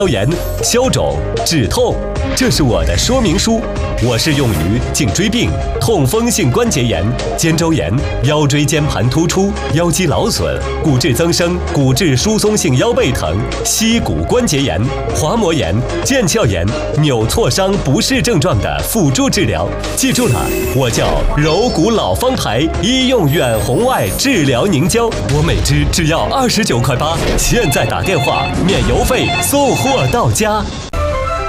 消炎、消肿、止痛，这是我的说明书。我是用于颈椎病、痛风性关节炎、肩周炎、腰椎间盘突出、腰肌劳损、骨质增生、骨质疏松性腰背疼、膝骨关节炎、滑膜炎、腱鞘炎、扭挫伤不适症状的辅助治疗。记住了，我叫柔骨老方牌医用远红外治疗凝胶，我每支只要29.8块，现在打电话免邮费送货到家。